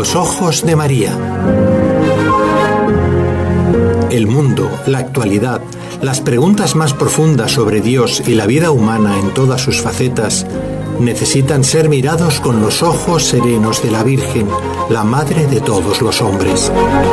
los ojos de María. El mundo, la actualidad, las preguntas más profundas sobre Dios y la vida humana en todas sus facetas necesitan ser mirados con los ojos serenos de la Virgen, la madre de todos los hombres.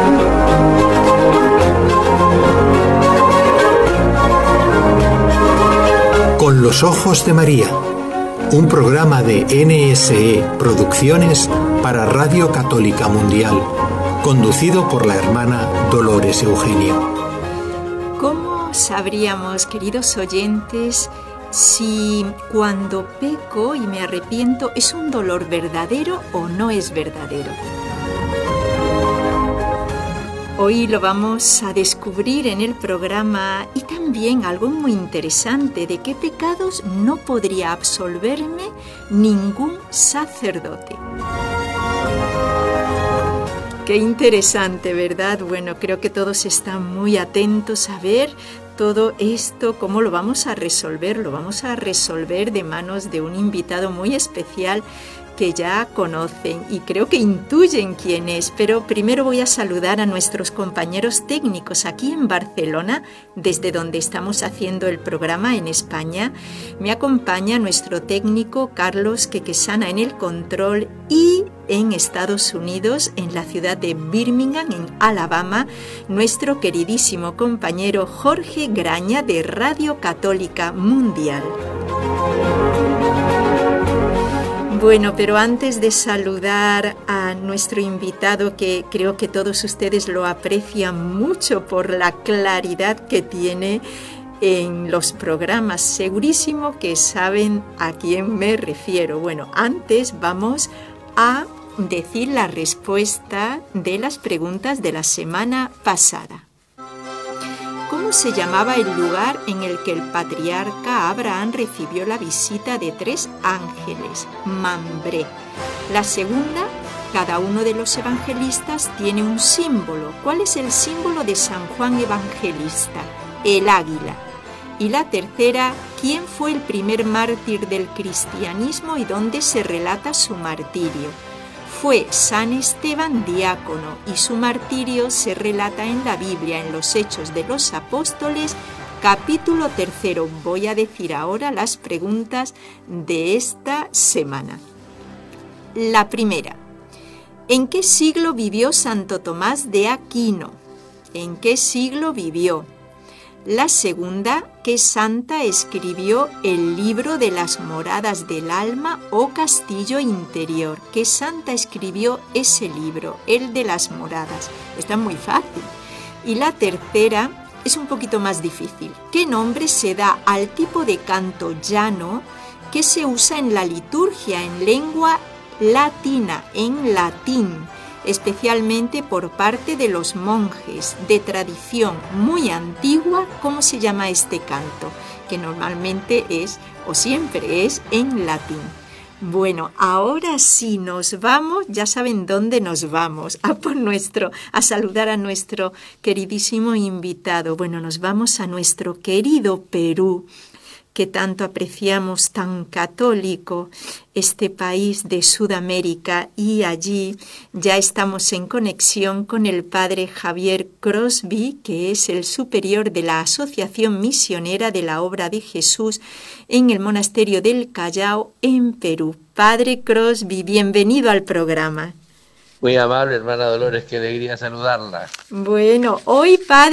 Con los ojos de María, un programa de NSE Producciones para Radio Católica Mundial, conducido por la hermana Dolores Eugenio. ¿Cómo sabríamos, queridos oyentes, si cuando peco y me arrepiento es un dolor verdadero o no es verdadero? Hoy lo vamos a descubrir en el programa y también algo muy interesante, de qué pecados no podría absolverme ningún sacerdote. Qué interesante, ¿verdad? Bueno, creo que todos están muy atentos a ver todo esto, cómo lo vamos a resolver. Lo vamos a resolver de manos de un invitado muy especial que ya conocen y creo que intuyen quién es, pero primero voy a saludar a nuestros compañeros técnicos aquí en Barcelona, desde donde estamos haciendo el programa en España. Me acompaña nuestro técnico Carlos Quequesana en el control, y en Estados Unidos, en la ciudad de Birmingham, en Alabama, nuestro queridísimo compañero Jorge Graña de Radio Católica Mundial. Bueno, pero antes de saludar a nuestro invitado, que creo que todos ustedes lo aprecian mucho por la claridad que tiene en los programas, segurísimo que saben a quién me refiero. Bueno, antes vamos a decir la respuesta de las preguntas de la semana pasada. ¿Cómo se llamaba el lugar en el que el patriarca Abraham recibió la visita de 3 ángeles? Mambré. La segunda, cada uno de los evangelistas tiene un símbolo. ¿Cuál es el símbolo de San Juan Evangelista? El águila. Y la tercera, ¿quién fue el primer mártir del cristianismo y dónde se relata su martirio? Fue San Esteban diácono, y su martirio se relata en la Biblia, en los Hechos de los Apóstoles, capítulo 3. Voy a decir ahora las preguntas de esta semana. La primera: ¿en qué siglo vivió Santo Tomás de Aquino? ¿En qué siglo vivió? La segunda: ¿qué santa escribió el libro de las moradas del alma o castillo interior? ¿Qué santa escribió ese libro, el de las moradas? Está muy fácil. Y la tercera es un poquito más difícil. ¿Qué nombre se da al tipo de canto llano que se usa en la liturgia en lengua latina, en latín, especialmente por parte de los monjes de tradición muy antigua? ¿Cómo se llama este canto? Que normalmente es, o siempre es, en latín. Bueno, ahora sí nos vamos, ya saben dónde nos vamos, a saludar a nuestro queridísimo invitado. Bueno, nos vamos a nuestro querido Perú, que tanto apreciamos, tan católico, este país de Sudamérica, y allí ya estamos en conexión con el padre Javier Crosby, que es el superior de la Asociación Misionera de la Obra de Jesús en el Monasterio del Callao, en Perú. Padre Crosby, bienvenido al programa. Muy amable, hermana Dolores, qué alegría saludarla. Bueno, hoy, padre,